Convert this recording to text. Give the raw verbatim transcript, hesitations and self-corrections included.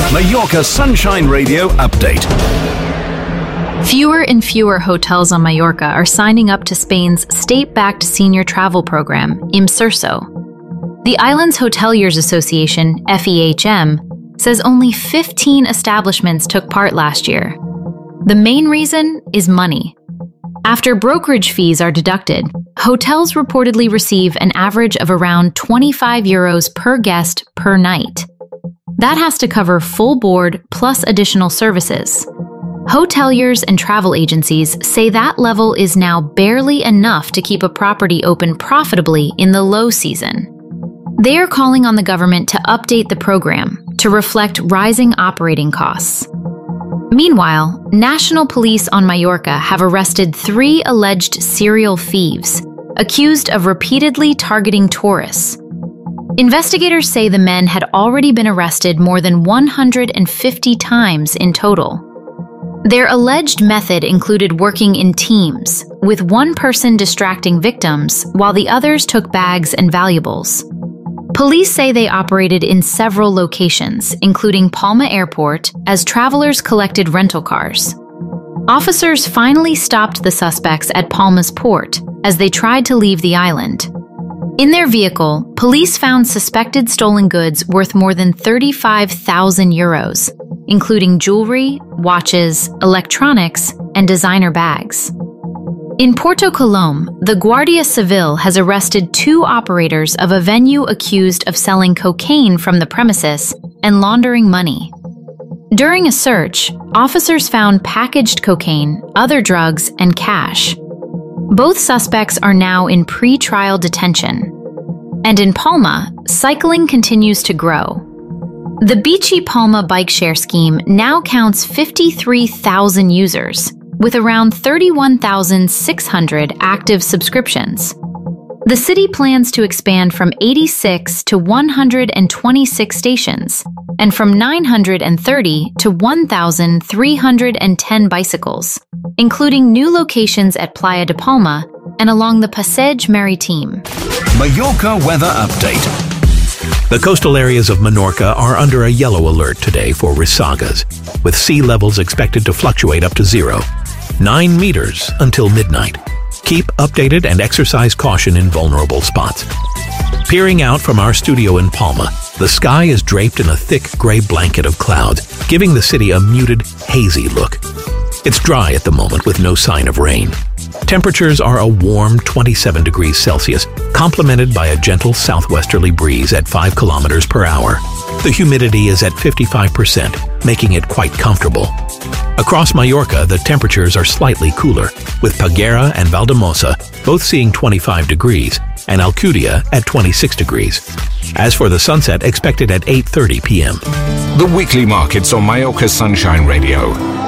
Mallorca Sunshine Radio Update. Fewer and fewer hotels on Mallorca are signing up to Spain's state-backed senior travel program, Imserso. The island's Hoteliers Association, F E H M, says only fifteen establishments took part last year. The main reason is money. After brokerage fees are deducted, hotels reportedly receive an average of around twenty-five euros per guest per night. That has to cover full board plus additional services. Hoteliers and travel agencies say that level is now barely enough to keep a property open profitably in the low season. They are calling on the government to update the program to reflect rising operating costs. Meanwhile, national police on Mallorca have arrested three alleged serial thieves, accused of repeatedly targeting tourists. Investigators say the men had already been arrested more than one hundred fifty times in total. Their alleged method included working in teams, with one person distracting victims while the others took bags and valuables. Police say they operated in several locations, including Palma Airport, as travelers collected rental cars. Officers finally stopped the suspects at Palma's port as they tried to leave the island. In their vehicle, police found suspected stolen goods worth more than thirty-five thousand euros, including jewelry, watches, electronics, and designer bags. In Puerto Colom, the Guardia Civil has arrested two operators of a venue accused of selling cocaine from the premises and laundering money. During a search, officers found packaged cocaine, other drugs, and cash. Both suspects are now in pre-trial detention. And in Palma, cycling continues to grow. The Beachy Palma bike share scheme now counts fifty-three thousand users, with around thirty-one thousand six hundred active subscriptions. The city plans to expand from eighty-six to one hundred twenty-six stations, and from nine hundred thirty to one thousand three hundred ten bicycles, including new locations at Playa de Palma and along the Passeig Maritime. Mallorca Weather Update. The coastal areas of Menorca are under a yellow alert today for risagas, with sea levels expected to fluctuate up to zero, nine meters until midnight. Keep updated and exercise caution in vulnerable spots. Peering out from our studio in Palma, the sky is draped in a thick gray blanket of clouds, giving the city a muted, hazy look. It's dry at the moment with no sign of rain. Temperatures are a warm twenty-seven degrees Celsius, complemented by a gentle southwesterly breeze at five kilometers per hour. The humidity is at fifty-five percent, making it quite comfortable. Across Mallorca, the temperatures are slightly cooler, with Peguera and Valdemosa both seeing twenty-five degrees, and Alcudia at twenty-six degrees. As for the sunset, expected at eight thirty p m The weekly markets on Mallorca Sunshine Radio.